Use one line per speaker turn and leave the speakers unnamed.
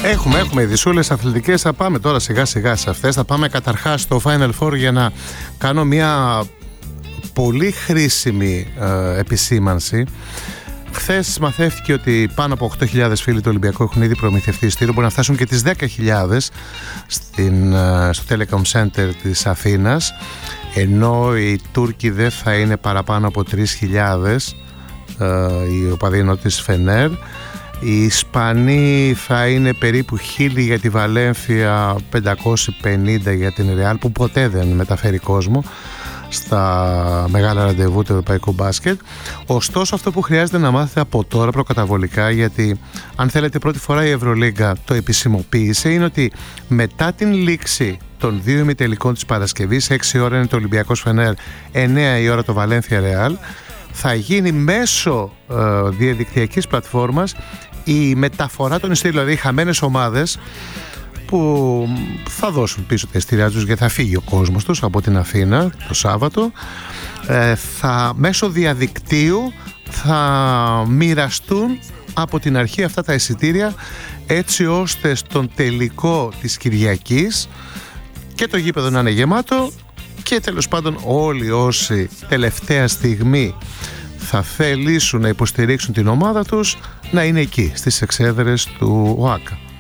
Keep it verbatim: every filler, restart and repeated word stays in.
Έχουμε, έχουμε ειδησούλες αθλητικές. Θα πάμε τώρα σιγά σιγά σε αυτές. Θα πάμε καταρχάς στο Final Four για να κάνω μια πολύ χρήσιμη ε, επισήμανση. Χθες μαθεύτηκε ότι πάνω από οκτώ χιλιάδες φίλοι του Ολυμπιακού έχουν ήδη προμηθευτεί εισιτήριο. Μπορεί να φτάσουν και τις δέκα χιλιάδες στην, στο Telecom Center της Αθήνας, ενώ οι Τούρκοι δεν θα είναι παραπάνω από τρεις χιλιάδες, ε, οι οπαδοί της Φενέρ. Οι Ισπανοί θα είναι περίπου χίλιοι για τη Βαλένθια, πεντακόσιοι πενήντα για την Ρεάλ, που ποτέ δεν μεταφέρει κόσμο στα μεγάλα ραντεβού του ευρωπαϊκού μπάσκετ. Ωστόσο, αυτό που χρειάζεται να μάθετε από τώρα προκαταβολικά, γιατί αν θέλετε πρώτη φορά η Ευρωλίγκα το επισημοποίησε, είναι ότι μετά την λήξη των δύο ημιτελικών της Παρασκευής, έξι ώρα είναι το Ολυμπιακός Φενέρ, εννιά η ώρα το Βαλένθια Ρεάλ, θα γίνει μέσω ε, διαδικτυακής πλατφόρμας η μεταφορά των εισιτήριων, δηλαδή οι χαμένες ομάδες που θα δώσουν πίσω τα εισιτήριά τους, γιατί θα φύγει ο κόσμος τους από την Αθήνα το Σάββατο, ε, θα μέσω διαδικτύου θα μοιραστούν από την αρχή αυτά τα εισιτήρια, έτσι ώστε στον τελικό της Κυριακής και το γήπεδο να είναι γεμάτο και τέλος πάντων όλοι όσοι τελευταία στιγμή θα θελήσουν να υποστηρίξουν την ομάδα τους να είναι εκεί στις εξέδρες του ΟΑΚΑ.